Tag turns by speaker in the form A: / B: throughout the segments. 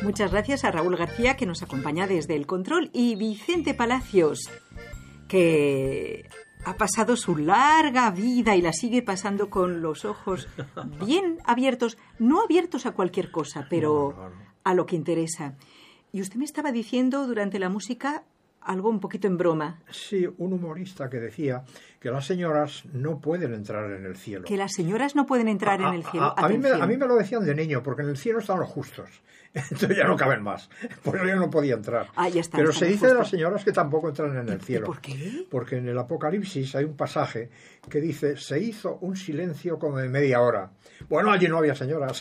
A: Muchas gracias a Raúl García, que nos acompaña desde el control, y Vicente Palacios, que ha pasado su larga vida y la sigue pasando con los ojos bien abiertos, no abiertos a cualquier cosa, pero a lo que interesa. Y usted me estaba diciendo durante la música algo un poquito en broma.
B: Sí, un humorista que decía que las señoras no pueden entrar en el cielo.
A: Que las señoras no pueden entrar en el cielo.
B: A mí me lo decían de niño, porque en el cielo están los justos. Entonces ya no caben más. Por eso yo no podía entrar.
A: Ya está.
B: Pero se dice de las señoras que tampoco entran en el cielo.
A: ¿Por qué?
B: Porque en el Apocalipsis hay un pasaje que dice: se hizo un silencio como de media hora. Bueno, allí no había señoras.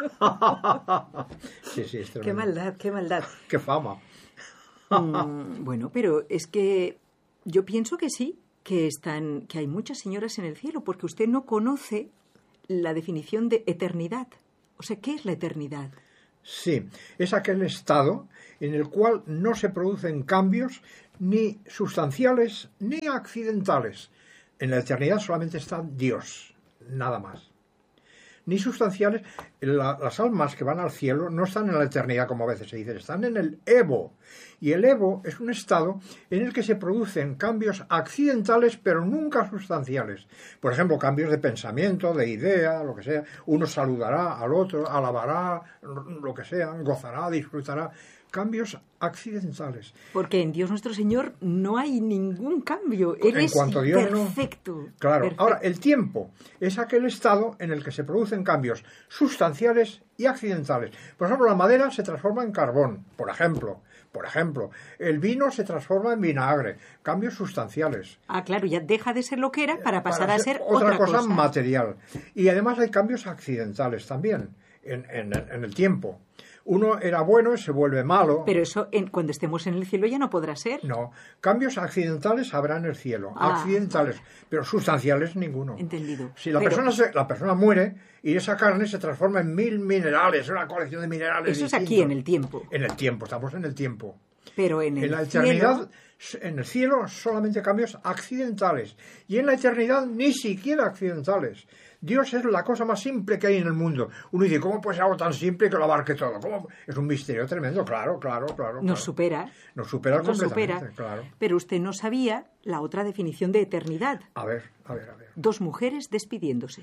B: Sí, es tremendo.
A: Qué maldad, qué maldad.
B: Qué fama.
A: Bueno, pero es que yo pienso que sí, que hay muchas señoras en el cielo, porque usted no conoce la definición de eternidad. O sea, ¿qué es la eternidad?
B: Sí, es aquel estado en el cual no se producen cambios ni sustanciales ni accidentales. En la eternidad solamente está Dios, nada más. Ni sustanciales. Las almas que van al cielo no están en la eternidad, como a veces se dice, están en el Evo. Y el Evo es un estado en el que se producen cambios accidentales, pero nunca sustanciales. Por ejemplo, cambios de pensamiento, de idea, lo que sea. Uno saludará al otro, alabará, lo que sea, gozará, disfrutará. Cambios accidentales.
A: Porque en Dios nuestro Señor no hay ningún cambio. Él es perfecto.
B: No. Claro. Perfecto. Ahora, el tiempo es aquel estado en el que se producen cambios sustanciales y accidentales. Por ejemplo, la madera se transforma en carbón, por ejemplo. El vino se transforma en vinagre. Cambios sustanciales.
A: Claro, ya deja de ser lo que era para pasar a ser otra
B: cosa material. Y además hay cambios accidentales también en el tiempo. Uno era bueno y se vuelve malo.
A: Pero eso, cuando estemos en el cielo, ya no podrá ser.
B: No, cambios accidentales habrá en el cielo. Accidentales, pero sustanciales ninguno.
A: Entendido.
B: Si la persona muere y esa carne se transforma en 1000 minerales, una colección de minerales.
A: Eso distintos. Es aquí, en el tiempo.
B: En el tiempo, estamos en el tiempo.
A: Pero en
B: la eternidad, en el cielo, solamente cambios accidentales. Y en la eternidad, ni siquiera accidentales. Dios es la cosa más simple que hay en el mundo. Uno dice, ¿cómo puede ser algo tan simple que lo abarque todo? ¿Cómo? Es un misterio tremendo, claro.
A: Nos supera.
B: Nos supera completamente, claro.
A: Pero usted no sabía la otra definición de eternidad.
B: A ver.
A: 2 mujeres despidiéndose.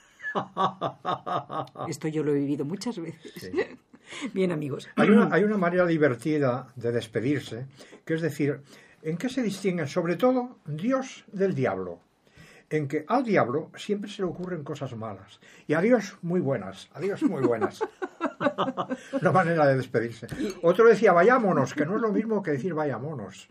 A: Esto yo lo he vivido muchas veces. Sí. Bien, amigos.
B: Hay una manera divertida de despedirse, que es decir, ¿en qué se distinguen sobre todo Dios del diablo? En que al diablo siempre se le ocurren cosas malas y a Dios muy buenas. Una manera de despedirse. Otro decía vayámonos, que no es lo mismo que decir vayámonos.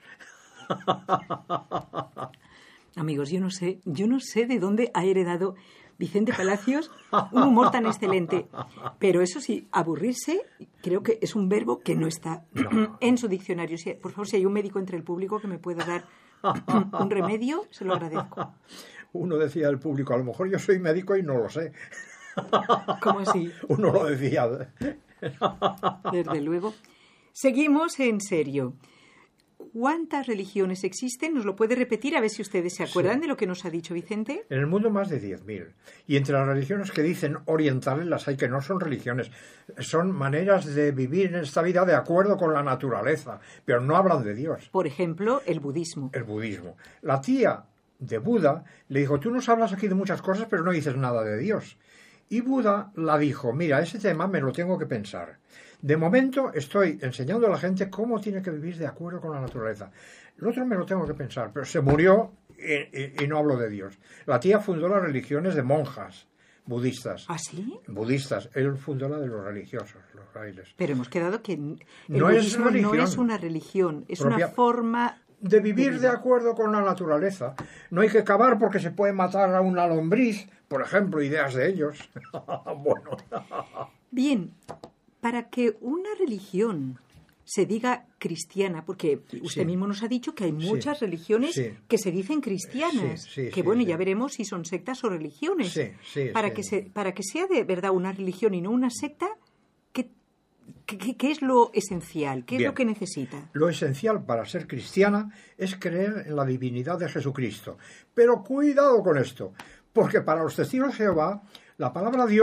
A: Amigos, yo no sé de dónde ha heredado Vicente Palacios un humor tan excelente, pero eso sí, aburrirse creo que es un verbo que no está en su diccionario. Por favor, si hay un médico entre el público que me pueda dar un remedio, se lo agradezco.
B: Uno decía al público, a lo mejor yo soy médico y no lo sé.
A: ¿Cómo así?
B: Uno lo decía.
A: Desde luego. Seguimos en serio. ¿Cuántas religiones existen? ¿Nos lo puede repetir? A ver si ustedes se acuerdan de lo que nos ha dicho Vicente.
B: En el mundo más de 10.000. Y entre las religiones que dicen orientales las hay que no son religiones. Son maneras de vivir en esta vida de acuerdo con la naturaleza. Pero no hablan de Dios.
A: Por ejemplo, el budismo.
B: El budismo. La tía de Buda le dijo, tú nos hablas aquí de muchas cosas, pero no dices nada de Dios. Y Buda la dijo, mira, ese tema me lo tengo que pensar. De momento estoy enseñando a la gente cómo tiene que vivir de acuerdo con la naturaleza. Lo otro me lo tengo que pensar, pero se murió y no habló de Dios. La tía fundó las religiones de monjas budistas.
A: ¿Ah, sí?
B: Budistas. Él fundó la de los religiosos, los frailes.
A: Pero hemos quedado que el
B: budismo
A: no es una religión, es una forma
B: de vivir de acuerdo con la naturaleza. No hay que cavar porque se puede matar a una lombriz, por ejemplo, ideas de ellos. Bueno.
A: Bien, para que una religión se diga cristiana, porque usted mismo nos ha dicho que hay muchas religiones que se dicen cristianas, ya veremos si son sectas o religiones. Para que sea de verdad una religión y no una secta, ¿qué es lo esencial? ¿Qué es lo que necesita?
B: Lo esencial para ser cristiana es creer en la divinidad de Jesucristo. Pero cuidado con esto, porque para los testigos de Jehová la palabra Dios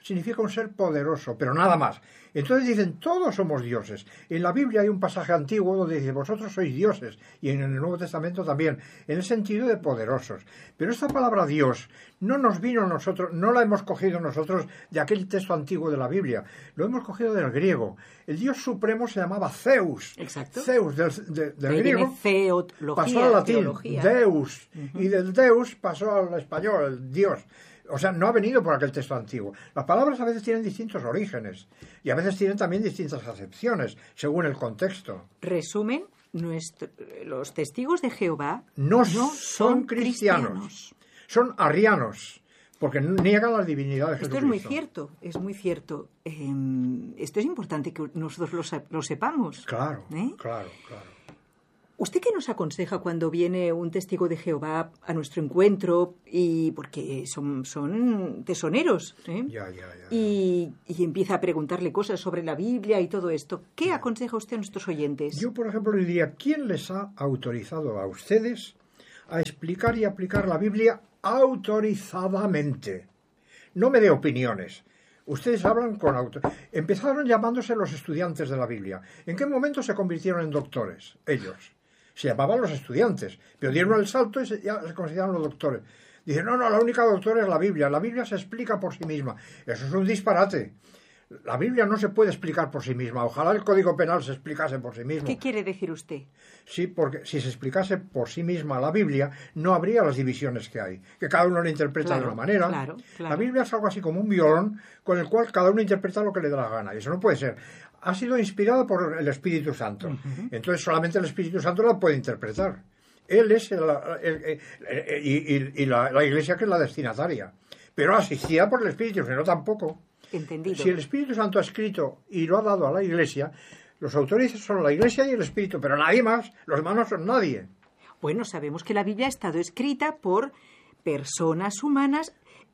B: significa un ser poderoso, pero nada más. Entonces dicen, todos somos dioses. En la Biblia hay un pasaje antiguo donde dice, vosotros sois dioses, y en el Nuevo Testamento también, en el sentido de poderosos. Pero esta palabra Dios no nos vino a nosotros, no la hemos cogido nosotros de aquel texto antiguo de la Biblia, lo hemos cogido del griego. El Dios supremo se llamaba Zeus.
A: Exacto.
B: Zeus, del griego, pasó al latín,
A: teología.
B: Deus, y del Deus pasó al español, el Dios. O sea, no ha venido por aquel texto antiguo. Las palabras a veces tienen distintos orígenes y a veces tienen también distintas acepciones, según el contexto.
A: Resumen, los testigos de Jehová
B: no son cristianos, son arrianos, porque niegan la divinidad de Jesucristo.
A: Esto es muy cierto. Esto es importante que nosotros lo sepamos.
B: Claro.
A: ¿Usted qué nos aconseja cuando viene un testigo de Jehová a nuestro encuentro? Y porque son tesoneros, ¿eh?
B: Ya.
A: Y empieza a preguntarle cosas sobre la Biblia y todo esto. ¿Qué aconseja usted a nuestros oyentes?
B: Yo, por ejemplo, le diría, ¿quién les ha autorizado a ustedes a explicar y aplicar la Biblia autorizadamente? No me dé opiniones. Ustedes hablan con Empezaron llamándose los estudiantes de la Biblia. ¿En qué momento se convirtieron en doctores? Ellos. Se llamaban los estudiantes, pero dieron el salto y ya se consideraron los doctores. Dicen, no, la única doctora es la Biblia. La Biblia se explica por sí misma. Eso es un disparate. La Biblia no se puede explicar por sí misma. Ojalá el Código Penal se explicase por sí mismo.
A: ¿Qué quiere decir usted?
B: Sí, porque si se explicase por sí misma la Biblia, no habría las divisiones que hay, que cada uno la interpreta de una manera.
A: Claro.
B: La Biblia es algo así como un violón con el cual cada uno interpreta lo que le da la gana. Y eso no puede ser. Ha sido inspirado por el Espíritu Santo. Uh-huh. Entonces solamente el Espíritu Santo la puede interpretar. Él es la Iglesia que es la destinataria. Pero asistida por el Espíritu, si no tampoco.
A: Entendido.
B: Si el Espíritu Santo ha escrito y lo ha dado a la Iglesia, los autores son la Iglesia y el Espíritu, pero nadie más, los demás no son nadie.
A: Bueno, sabemos que la Biblia ha estado escrita por personas humanas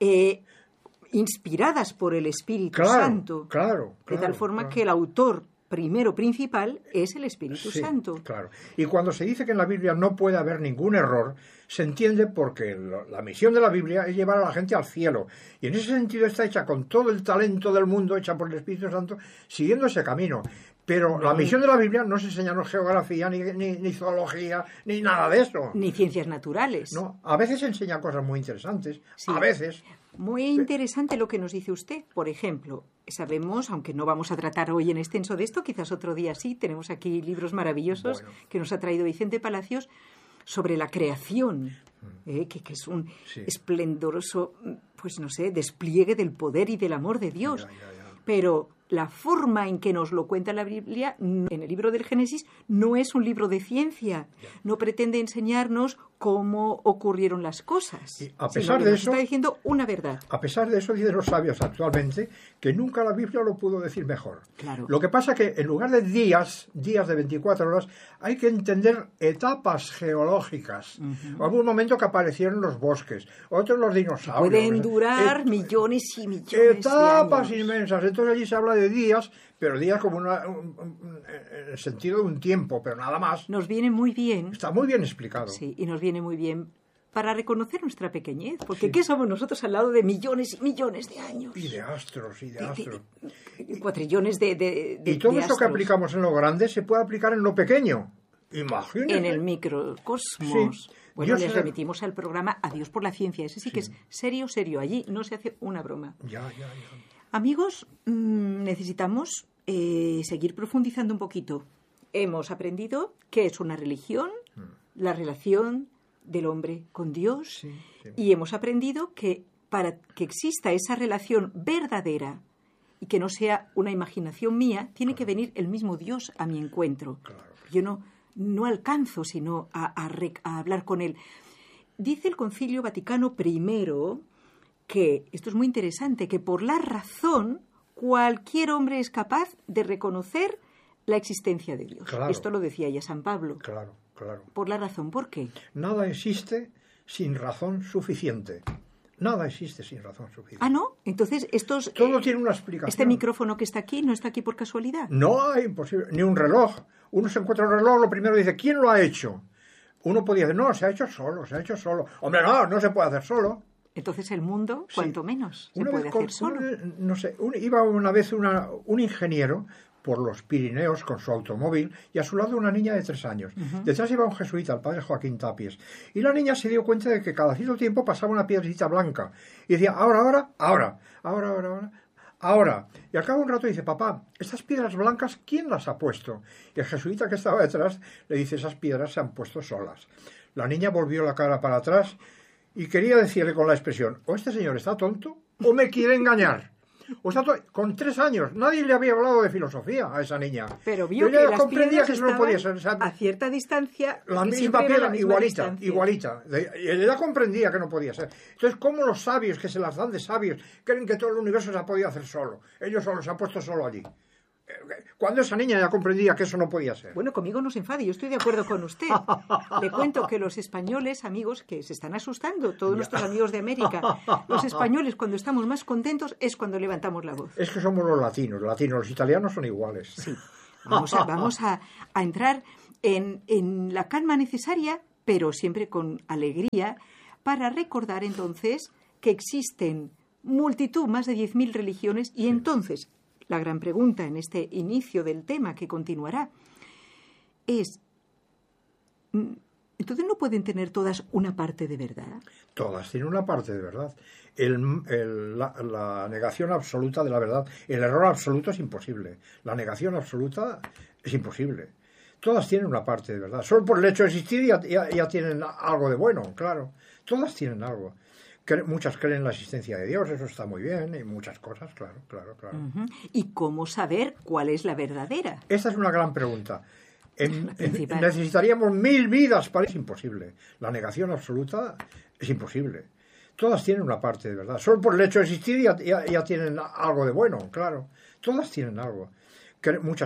A: inspiradas por el Espíritu Santo.
B: Claro.
A: De tal forma que el autor principal es el Espíritu Santo.
B: Claro. Y cuando se dice que en la Biblia no puede haber ningún error, se entiende porque la misión de la Biblia es llevar a la gente al cielo. Y en ese sentido está hecha con todo el talento del mundo, hecha por el Espíritu Santo, siguiendo ese camino. Pero la misión de la Biblia no es enseñarnos geografía, ni zoología, ni nada de eso.
A: Ni ciencias naturales.
B: No, a veces enseña cosas muy interesantes,
A: sí.
B: A veces.
A: Muy interesante lo que nos dice usted. Por ejemplo, sabemos, aunque no vamos a tratar hoy en extenso de esto, quizás otro día sí, tenemos aquí libros maravillosos que nos ha traído Vicente Palacios sobre la creación, que es un esplendoroso, pues no sé, despliegue del poder y del amor de Dios. Pero la forma en que nos lo cuenta la Biblia, en el libro del Génesis, no es un libro de ciencia. No pretende enseñarnos cómo ocurrieron las cosas.
B: Y a pesar de eso,
A: está diciendo una verdad.
B: A pesar de eso, dicen los sabios actualmente que nunca la Biblia lo pudo decir mejor.
A: Claro.
B: Lo que pasa es que en lugar de días de 24 horas, hay que entender etapas geológicas. Hubo un momento que aparecieron los bosques, otros los dinosaurios.
A: Pueden durar millones y millones
B: etapas
A: de años.
B: Inmensas. Entonces allí se habla de días, pero días como en el sentido de un tiempo, pero nada más.
A: Nos viene muy bien.
B: Está muy bien explicado.
A: Sí, y nos viene muy bien para reconocer nuestra pequeñez, porque ¿qué somos nosotros al lado de millones y millones de años?
B: Y de astros.
A: Cuatrillones de
B: y todo
A: de
B: esto que aplicamos en lo grande se puede aplicar en lo pequeño. Imagínate.
A: En el microcosmos.
B: Sí.
A: Bueno, les remitimos al programa Adiós por la Ciencia. Ese sí que es serio. Allí no se hace una broma.
B: Ya.
A: Amigos, necesitamos seguir profundizando un poquito. Hemos aprendido qué es una religión, la relación del hombre con Dios, y hemos aprendido que para que exista esa relación verdadera y que no sea una imaginación mía, tiene que venir el mismo Dios a mi encuentro.
B: Claro.
A: Yo no alcanzo sino a hablar con él. Dice el Concilio Vaticano I que, esto es muy interesante, que por la razón cualquier hombre es capaz de reconocer la existencia de Dios.
B: Claro.
A: Esto lo decía ya San Pablo.
B: Claro.
A: Por la razón, ¿por qué?
B: Nada existe sin razón suficiente. Nada existe sin razón suficiente.
A: Ah, ¿no? Entonces,
B: todo tiene una explicación.
A: ¿Este micrófono que está aquí no está aquí por casualidad?
B: No, es imposible. Ni un reloj. Uno se encuentra un reloj, lo primero dice, ¿quién lo ha hecho? Uno podía decir, no, se ha hecho solo. Hombre, no se puede hacer solo.
A: Entonces el mundo, cuanto menos, se puede hacer solo.
B: Iba una vez un ingeniero por los Pirineos con su automóvil y a su lado una niña de 3 años. Detrás iba un jesuita, el padre Joaquín Tapies. Y la niña se dio cuenta de que cada cierto tiempo pasaba una piedrecita blanca. Y decía, ahora. Y al cabo de un rato dice, papá, estas piedras blancas, ¿quién las ha puesto? Y el jesuita que estaba detrás le dice, esas piedras se han puesto solas. La niña volvió la cara para atrás y quería decirle con la expresión, o este señor está tonto o me quiere engañar. Con 3 años, nadie le había hablado de filosofía a esa niña.
A: Pero vio que las piedras estaban a cierta distancia.
B: La misma piedra, igualita. Y ella comprendía que no podía ser. Entonces, ¿cómo los sabios, que se las dan de sabios, creen que todo el universo se ha podido hacer solo? Ellos solo se han puesto solo allí. Cuando esa niña ya comprendía que eso no podía ser.
A: Bueno, conmigo no se enfade, yo estoy de acuerdo con usted. Le cuento que los españoles, amigos, que se están asustando, todos nuestros amigos de América, los españoles cuando estamos más contentos es cuando levantamos la voz.
B: Es que somos los latinos, los italianos son iguales.
A: Sí, vamos a entrar en la calma necesaria, pero siempre con alegría, para recordar entonces que existen multitud, más de 10.000 religiones, y entonces la gran pregunta en este inicio del tema que continuará es, ¿entonces no pueden tener todas una parte de verdad?
B: Todas tienen una parte de verdad. La negación absoluta de la verdad, el error absoluto es imposible. La negación absoluta es imposible. Todas tienen una parte de verdad. Solo por el hecho de existir ya tienen algo de bueno, claro. Todas tienen algo. Muchas creen en la existencia de Dios, eso está muy bien, y muchas cosas, claro.
A: ¿Y cómo saber cuál es la verdadera?
B: Esta es una gran pregunta. Necesitaríamos 1000 vidas para... Es imposible. La negación absoluta es imposible. Todas tienen una parte de verdad. Solo por el hecho de existir ya tienen algo de bueno, claro. Todas tienen algo. Muchas